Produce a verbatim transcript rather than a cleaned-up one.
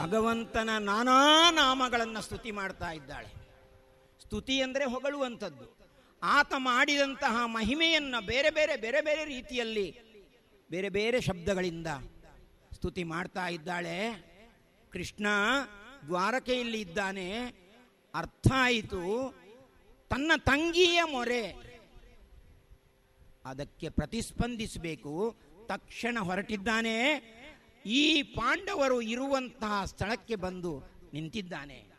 ಭಗವಂತನ ನಾನಾ ನಾಮಗಳನ್ನು ಸ್ತುತಿ ಮಾಡ್ತಾ ಇದ್ದಾಳೆ. ಸ್ತುತಿ ಅಂದರೆ ಹೊಗಳುವಂಥದ್ದು. ಆತ ಮಾಡಿದಂತಹ ಮಹಿಮೆಯನ್ನು ಬೇರೆ ಬೇರೆ ಬೇರೆ ಬೇರೆ ರೀತಿಯಲ್ಲಿ ಬೇರೆ ಬೇರೆ ಶಬ್ದಗಳಿಂದ ಸ್ತುತಿ ಮಾಡ್ತಾ ಇದ್ದಾಳೆ. ಕೃಷ್ಣ ದ್ವಾರಕೆಯಲ್ಲಿ ಇದ್ದಾನೆ, ಅರ್ಥ ಆಯಿತು. ತನ್ನ ತಂಗಿಯ ಮೊರೆ, ಅದಕ್ಕೆ ಪ್ರತಿಸ್ಪಂದಿಸಬೇಕು. ತಕ್ಷಣ ಹೊರಟಿದ್ದಾನೆ. ಈ ಪಾಂಡವರು ಇರುವಂತಹ ಸ್ಥಳಕ್ಕೆ ಬಂದು ನಿಂತಿದ್ದಾನೆ.